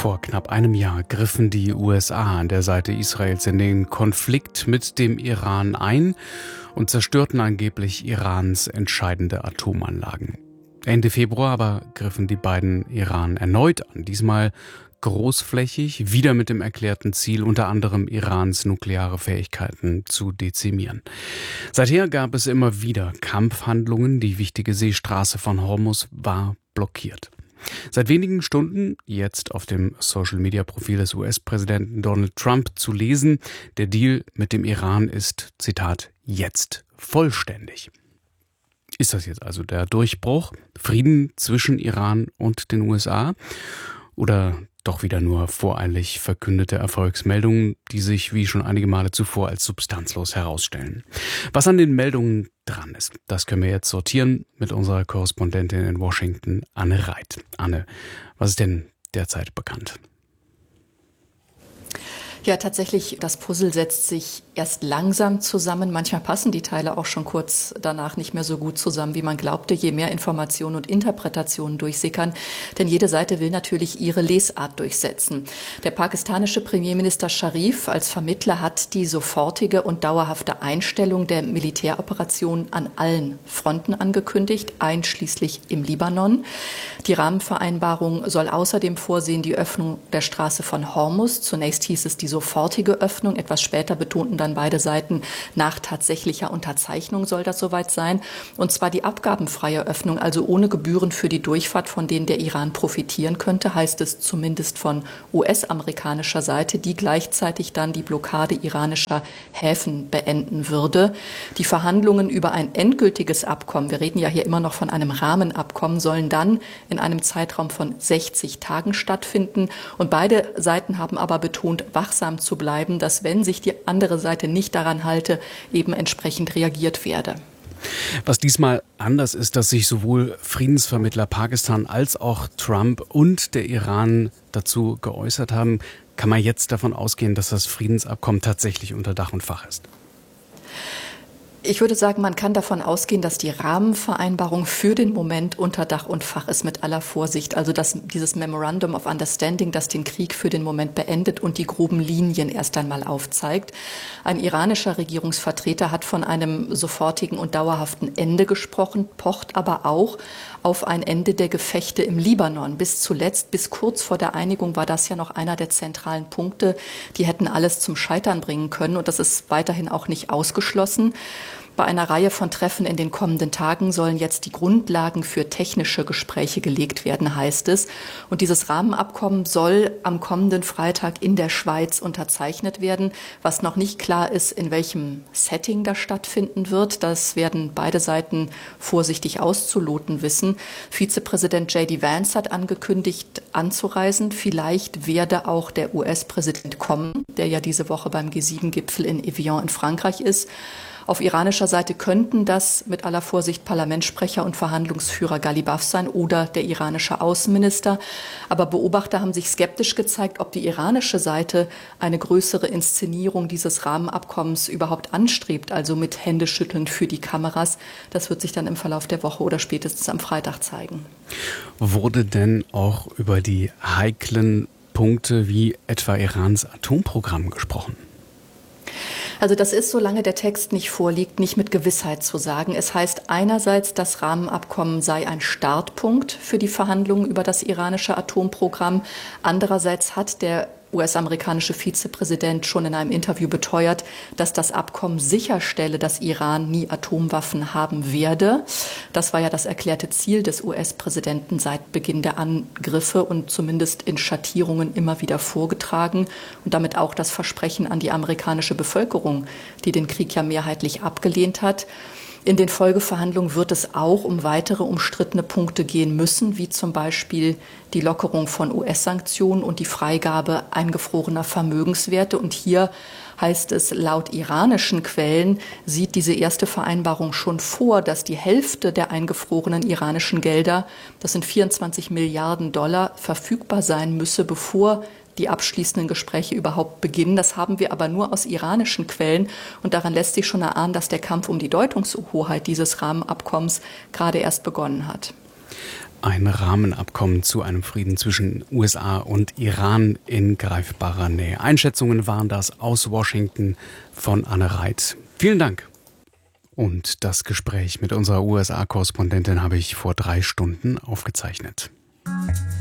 Vor knapp einem Jahr griffen die USA an der Seite Israels in den Konflikt mit dem Iran ein und zerstörten angeblich Irans entscheidende Atomanlagen. Ende Februar aber griffen die beiden Iran erneut an, diesmal großflächig, wieder mit dem erklärten Ziel, unter anderem Irans nukleare Fähigkeiten zu dezimieren. Seither gab es immer wieder Kampfhandlungen, die wichtige Seestraße von Hormuz war blockiert. Seit wenigen Stunden jetzt auf dem Social-Media-Profil des US-Präsidenten Donald Trump zu lesen, der Deal mit dem Iran ist, Zitat, jetzt vollständig. Ist das jetzt also der Durchbruch? Frieden zwischen Iran und den USA? Oder doch wieder nur voreilig verkündete Erfolgsmeldungen, die sich wie schon einige Male zuvor als substanzlos herausstellen? Was an den Meldungen dran ist, das können wir jetzt sortieren mit unserer Korrespondentin in Washington, Anne Reit. Anne, was ist denn derzeit bekannt? Ja, tatsächlich, das Puzzle setzt sich erst langsam zusammen. Manchmal passen die Teile auch schon kurz danach nicht mehr so gut zusammen, wie man glaubte, je mehr Informationen und Interpretationen durchsickern. Denn jede Seite will natürlich ihre Lesart durchsetzen. Der pakistanische Premierminister Sharif als Vermittler hat die sofortige und dauerhafte Einstellung der Militäroperation an allen Fronten angekündigt, einschließlich im Libanon. Die Rahmenvereinbarung soll außerdem vorsehen die Öffnung der Straße von Hormuz. Zunächst hieß es die sofortige Öffnung. Etwas später betonten dann beide Seiten, nach tatsächlicher Unterzeichnung soll das soweit sein. Und zwar die abgabenfreie Öffnung, also ohne Gebühren für die Durchfahrt, von denen der Iran profitieren könnte, heißt es zumindest von US-amerikanischer Seite, die gleichzeitig dann die Blockade iranischer Häfen beenden würde. Die Verhandlungen über ein endgültiges Abkommen, wir reden ja hier immer noch von einem Rahmenabkommen, sollen dann in einem Zeitraum von 60 Tagen stattfinden. Und beide Seiten haben aber betont, wachsam zu bleiben, dass, wenn sich die andere Seite nicht daran halte, eben entsprechend reagiert werde. Was diesmal anders ist, dass sich sowohl Friedensvermittler Pakistan als auch Trump und der Iran dazu geäußert haben, kann man jetzt davon ausgehen, dass das Friedensabkommen tatsächlich unter Dach und Fach ist? Ich würde sagen, man kann davon ausgehen, dass die Rahmenvereinbarung für den Moment unter Dach und Fach ist, mit aller Vorsicht. Also dass dieses Memorandum of Understanding, das den Krieg für den Moment beendet und die groben Linien erst einmal aufzeigt. Ein iranischer Regierungsvertreter hat von einem sofortigen und dauerhaften Ende gesprochen, pocht aber auch auf ein Ende der Gefechte im Libanon. Bis zuletzt, bis kurz vor der Einigung war das ja noch einer der zentralen Punkte. Die hätten alles zum Scheitern bringen können und das ist weiterhin auch nicht ausgeschlossen. Bei einer Reihe von Treffen in den kommenden Tagen sollen jetzt die Grundlagen für technische Gespräche gelegt werden, heißt es. Und dieses Rahmenabkommen soll am kommenden Freitag in der Schweiz unterzeichnet werden. Was noch nicht klar ist, in welchem Setting das stattfinden wird, das werden beide Seiten vorsichtig auszuloten wissen. Vizepräsident J.D. Vance hat angekündigt, anzureisen. Vielleicht werde auch der US-Präsident kommen, der ja diese Woche beim G7-Gipfel in Evian in Frankreich ist. Auf iranischer Seite könnten das mit aller Vorsicht Parlamentssprecher und Verhandlungsführer Ghalibaf sein oder der iranische Außenminister. Aber Beobachter haben sich skeptisch gezeigt, ob die iranische Seite eine größere Inszenierung dieses Rahmenabkommens überhaupt anstrebt, also mit Händeschütteln für die Kameras. Das wird sich dann im Verlauf der Woche oder spätestens am Freitag zeigen. Wurde denn auch über die heiklen Punkte wie etwa Irans Atomprogramm gesprochen? Also das ist, solange der Text nicht vorliegt, nicht mit Gewissheit zu sagen. Es heißt einerseits, das Rahmenabkommen sei ein Startpunkt für die Verhandlungen über das iranische Atomprogramm. Andererseits hat der US-amerikanische Vizepräsident schon in einem Interview beteuert, dass das Abkommen sicherstelle, dass Iran nie Atomwaffen haben werde. Das war ja das erklärte Ziel des US-Präsidenten seit Beginn der Angriffe und zumindest in Schattierungen immer wieder vorgetragen und damit auch das Versprechen an die amerikanische Bevölkerung, die den Krieg ja mehrheitlich abgelehnt hat. In den Folgeverhandlungen wird es auch um weitere umstrittene Punkte gehen müssen, wie zum Beispiel die Lockerung von US-Sanktionen und die Freigabe eingefrorener Vermögenswerte. Und hier heißt es, laut iranischen Quellen sieht diese erste Vereinbarung schon vor, dass die Hälfte der eingefrorenen iranischen Gelder, das sind 24 Milliarden $, verfügbar sein müsse, bevor die abschließenden Gespräche überhaupt beginnen. Das haben wir aber nur aus iranischen Quellen. Und daran lässt sich schon erahnen, dass der Kampf um die Deutungshoheit dieses Rahmenabkommens gerade erst begonnen hat. Ein Rahmenabkommen zu einem Frieden zwischen USA und Iran in greifbarer Nähe. Einschätzungen waren das aus Washington von Anne Reit. Vielen Dank. Und das Gespräch mit unserer USA-Korrespondentin habe ich vor 3 Stunden aufgezeichnet.